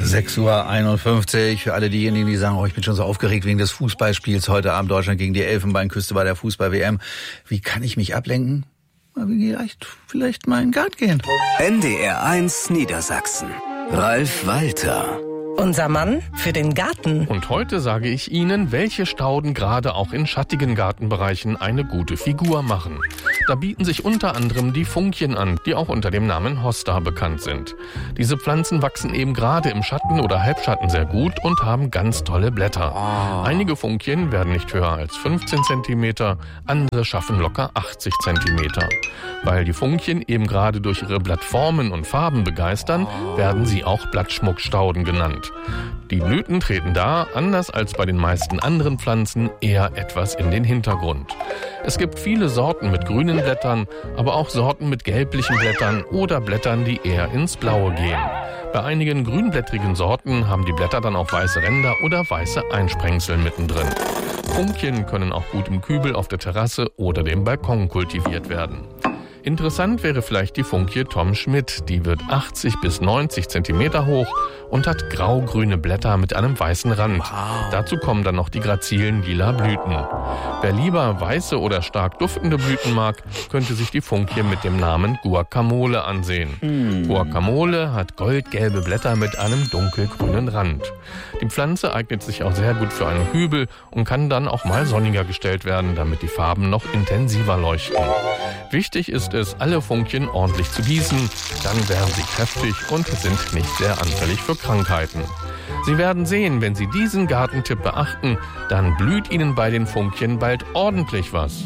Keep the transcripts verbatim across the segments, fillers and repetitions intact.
sechs Uhr einundfünfzig. Für alle diejenigen, die sagen, oh, ich bin schon so aufgeregt wegen des Fußballspiels heute Abend Deutschland gegen die Elfenbeinküste bei der Fußball-W M. Wie kann ich mich ablenken? Vielleicht, vielleicht mal in den Garten gehen. N D R eins Niedersachsen. Ralf Walter. Unser Mann für den Garten. Und heute sage ich Ihnen, welche Stauden gerade auch in schattigen Gartenbereichen eine gute Figur machen. Da bieten sich unter anderem die Funkien an, die auch unter dem Namen Hosta bekannt sind. Diese Pflanzen wachsen eben gerade im Schatten oder Halbschatten sehr gut und haben ganz tolle Blätter. Oh. Einige Funkien werden nicht höher als fünfzehn Zentimeter, andere schaffen locker achtzig Zentimeter. Weil die Funkien eben gerade durch ihre Blattformen und Farben begeistern, werden sie auch Blattschmuckstauden genannt. Die Blüten treten da, anders als bei den meisten anderen Pflanzen, eher etwas in den Hintergrund. Es gibt viele Sorten mit grünen Blättern, aber auch Sorten mit gelblichen Blättern oder Blättern, die eher ins Blaue gehen. Bei einigen grünblättrigen Sorten haben die Blätter dann auch weiße Ränder oder weiße Einsprengsel mittendrin. Funkien können auch gut im Kübel auf der Terrasse oder dem Balkon kultiviert werden. Interessant wäre vielleicht die Funkie Tom Schmidt. Die wird achtzig bis neunzig Zentimeter hoch und hat grau-grüne Blätter mit einem weißen Rand. Wow. Dazu kommen dann noch die grazilen lila Blüten. Wer lieber weiße oder stark duftende Blüten mag, könnte sich die Funkie mit dem Namen Guacamole ansehen. Mm. Guacamole hat goldgelbe Blätter mit einem dunkelgrünen Rand. Die Pflanze eignet sich auch sehr gut für einen Kübel und kann dann auch mal sonniger gestellt werden, damit die Farben noch intensiver leuchten. Wichtig ist es, alle Funkien ordentlich zu gießen, dann werden sie kräftig und sind nicht sehr anfällig für Krankheiten. Sie werden sehen, wenn Sie diesen Gartentipp beachten, dann blüht Ihnen bei den Funkien bald ordentlich was.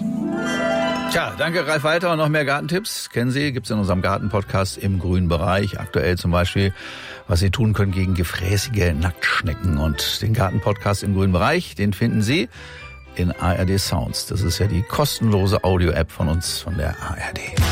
Tja, danke Ralf Walter und noch mehr Gartentipps. Kennen Sie, gibt's in unserem Gartenpodcast im grünen Bereich. Aktuell zum Beispiel, was Sie tun können gegen gefräßige Nacktschnecken. Und den Gartenpodcast im grünen Bereich, den finden Sie in A R D Sounds. Das ist ja die kostenlose Audio-App von uns, von der A R D.